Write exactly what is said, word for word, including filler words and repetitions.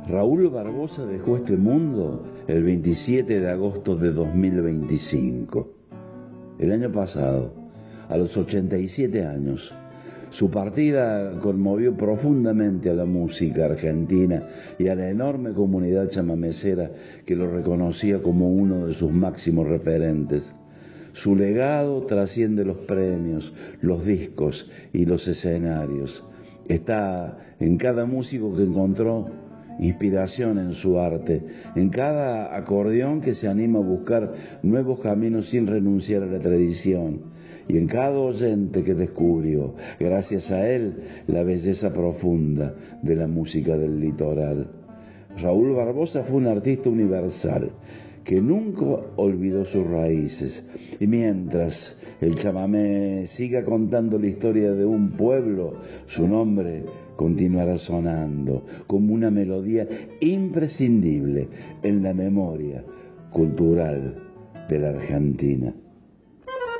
Raúl Barbosa dejó este mundo el veintisiete de agosto de dos mil veinticinco. El año pasado, a los ochenta y siete años, su partida conmovió profundamente a la música argentina y a la enorme comunidad chamamecera que lo reconocía como uno de sus máximos referentes. Su legado trasciende los premios, los discos y los escenarios. Está en cada músico que encontró inspiración en su arte, en cada acordeón que se anima a buscar nuevos caminos sin renunciar a la tradición, y en cada oyente que descubrió, gracias a él, la belleza profunda de la música del litoral. Raúl Barbosa fue un artista universal que nunca olvidó sus raíces, y mientras el chamamé siga contando la historia de un pueblo, su nombre continuará sonando como una melodía imprescindible en la memoria cultural de la Argentina.